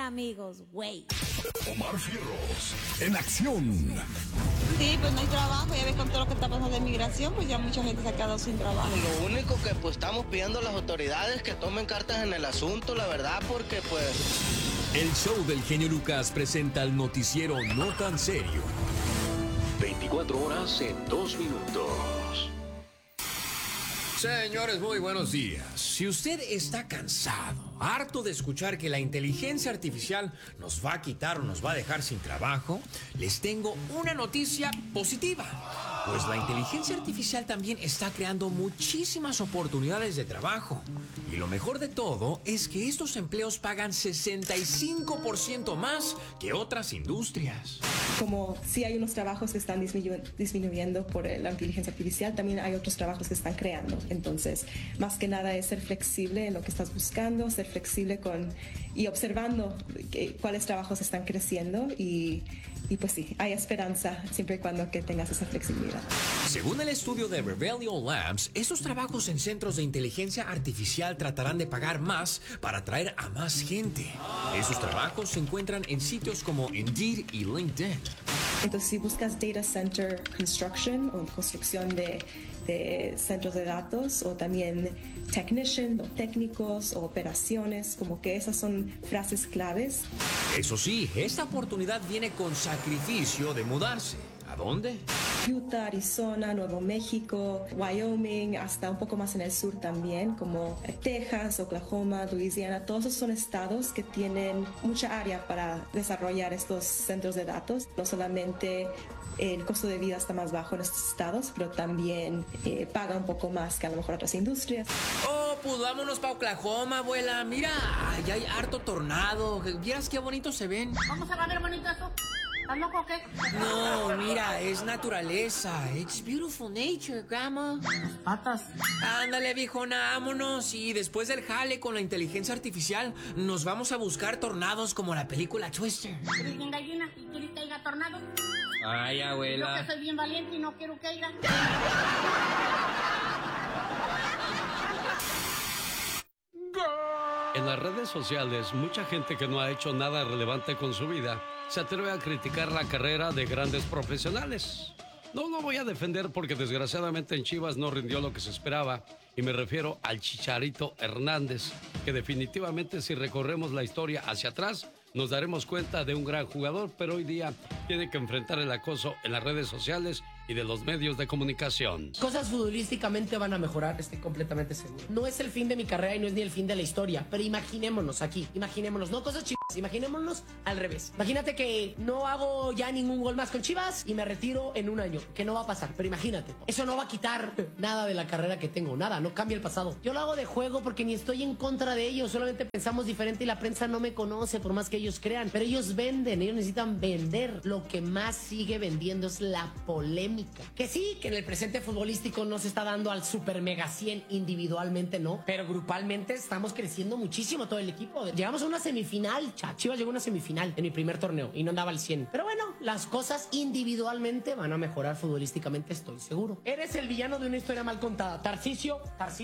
amigos, güey. Omar Fierros, en acción. Sí, pues no hay trabajo, ya ves con todo lo que está pasando de migración, pues ya mucha gente se ha quedado sin trabajo. Lo único que pues estamos pidiendo a las autoridades que tomen cartas en el asunto, la verdad, porque pues... El show del genio Lucas presenta el noticiero No Tan Serio. 24 horas en 2 minutos. Señores, muy buenos días. Si usted está cansado, harto de escuchar que la inteligencia artificial nos va a quitar o nos va a dejar sin trabajo, les tengo una noticia positiva. Pues la inteligencia artificial también está creando muchísimas oportunidades de trabajo. Y lo mejor de todo es que estos empleos pagan 65% más que otras industrias. Como sí hay unos trabajos que están disminuyendo por la inteligencia artificial, también hay otros trabajos que están creando. Entonces, más que nada es ser flexible en lo que estás buscando, ser flexible y observando cuáles trabajos están creciendo y pues sí, hay esperanza siempre y cuando que tengas esa flexibilidad. Según el estudio de Rebellion Labs, estos trabajos en centros de inteligencia artificial tratarán de pagar más para atraer a más gente. Esos trabajos se encuentran en sitios como Indeed y LinkedIn. Entonces, si buscas data center construction o construcción de centros de datos o también technician o técnicos o operaciones, como que esas son frases claves. Eso sí, esta oportunidad viene con sacrificio de mudarse. ¿A dónde? Utah, Arizona, Nuevo México, Wyoming, hasta un poco más en el sur también, como Texas, Oklahoma, Louisiana. Todos esos son estados que tienen mucha área para desarrollar estos centros de datos. No solamente el costo de vida está más bajo en estos estados, pero también paga un poco más que a lo mejor otras industrias. Oh, pues vámonos para Oklahoma, abuela. Mira, allá hay harto tornado. ¿Vieras qué bonito se ven? ¿Cómo se va a ver bonito eso? ¿Estás loco o qué? No, mira, es naturaleza. It's beautiful nature, grandma. Patas. Ándale, viejona, vámonos. Y después del jale con la inteligencia artificial, nos vamos a buscar tornados como la película Twister. ¿Eres bien gallina y quieres que haya tornado? Ay, abuela. Yo que soy bien valiente y no quiero que haya. En las redes sociales, mucha gente que no ha hecho nada relevante con su vida se atreve a criticar la carrera de grandes profesionales. No lo voy a defender porque desgraciadamente en Chivas no rindió lo que se esperaba, y me refiero al Chicharito Hernández, que definitivamente si recorremos la historia hacia atrás nos daremos cuenta de un gran jugador, pero hoy día tiene que enfrentar el acoso en las redes sociales y de los medios de comunicación. Cosas futbolísticamente van a mejorar, estoy completamente seguro. No es el fin de mi carrera y no es ni el fin de la historia, pero imaginémonos aquí, imaginémonos, no cosas chivas, imaginémonos al revés. Imagínate que no hago ya ningún gol más con Chivas y me retiro en un año, que no va a pasar, pero imagínate, eso no va a quitar nada de la carrera que tengo, nada, no cambia el pasado. Yo lo hago de juego porque ni estoy en contra de ellos, solamente pensamos diferente y la prensa no me conoce por más que ellos crean, pero ellos venden, ellos necesitan vender. Lo que más sigue vendiendo es la polémica. Que sí, que en el presente futbolístico no se está dando al super mega 100 individualmente, no, pero grupalmente estamos creciendo muchísimo todo el equipo. Llegamos a una semifinal, Chivas llegó a una semifinal en mi primer torneo y no andaba al 100. Pero bueno, las cosas individualmente van a mejorar futbolísticamente, estoy seguro. Eres el villano de una historia mal contada. Tarcisio.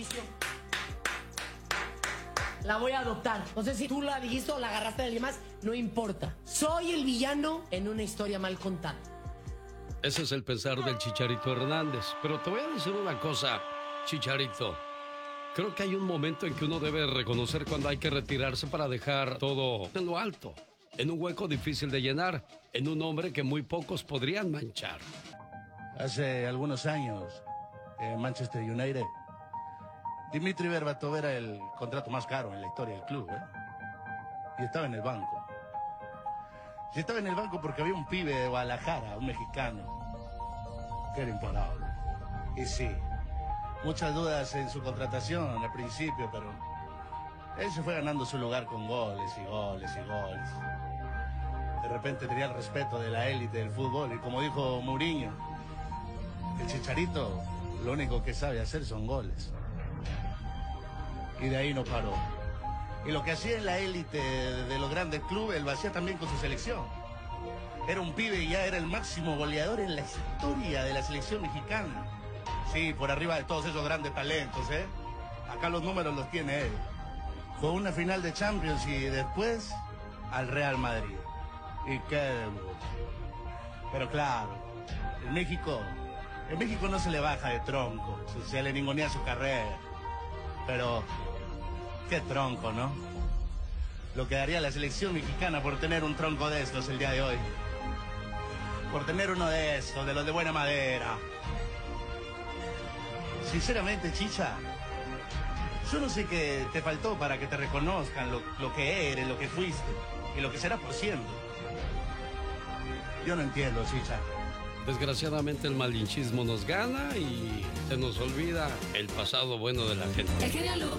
La voy a adoptar. No sé si tú la dijiste o la agarraste de alguien más, no importa. Soy el villano en una historia mal contada. Ese es el pensar del Chicharito Hernández. Pero te voy a decir una cosa, Chicharito. Creo que hay un momento en que uno debe reconocer cuando hay que retirarse para dejar todo en lo alto, en un hueco difícil de llenar, en un hombre que muy pocos podrían manchar. Hace algunos años, en Manchester United, Dimitri Berbatov era el contrato más caro en la historia del club, y estaba en el banco. Y estaba en el banco porque había un pibe de Guadalajara, un mexicano, que era imparable. Y sí, muchas dudas en su contratación al principio, pero él se fue ganando su lugar con goles y goles y goles. De repente tenía el respeto de la élite del fútbol y como dijo Mourinho, el Chicharito lo único que sabe hacer son goles. Y de ahí no paró. Y lo que hacía en la élite de los grandes clubes, lo hacía también con su selección. Era un pibe y ya era el máximo goleador en la historia de la selección mexicana. Sí, por arriba de todos esos grandes talentos, Acá los números los tiene él. Fue una final de Champions y después al Real Madrid. Y qué debut. Pero claro, en México no se le baja de tronco, se le ningunea su carrera. Pero qué tronco, ¿no? Lo que daría la selección mexicana por tener un tronco de estos el día de hoy. Por tener uno de estos, de los de buena madera. Sinceramente, Chicha, yo no sé qué te faltó para que te reconozcan lo que eres, lo que fuiste y lo que serás por siempre. Yo no entiendo, Chicha. Desgraciadamente el malinchismo nos gana y se nos olvida el pasado bueno de la gente. El genio